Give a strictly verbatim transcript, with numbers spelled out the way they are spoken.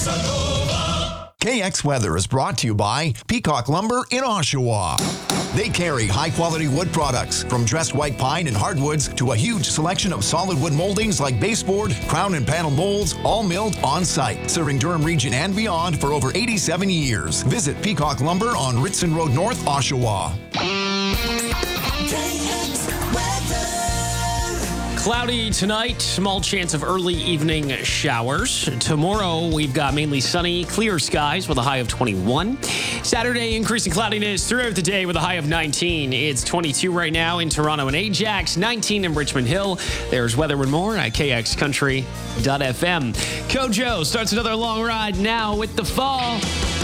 K X Weather is brought to you by Peacock Lumber in Oshawa. They carry high-quality wood products, from dressed white pine and hardwoods to a huge selection of solid wood moldings like baseboard, crown and panel molds, all milled on-site. Serving Durham Region and beyond for over eighty-seven years. Visit Peacock Lumber on Ritson Road North, Oshawa. Cloudy tonight, small chance of early evening showers. Tomorrow, we've got mainly sunny, clear skies with a high of twenty-one. Saturday, increasing cloudiness throughout the day with a high of nineteen. It's twenty-two right now in Toronto and Ajax, nineteen in Richmond Hill. There's weather and more at K X Country dot F M. Kojo starts another long ride now with the fall.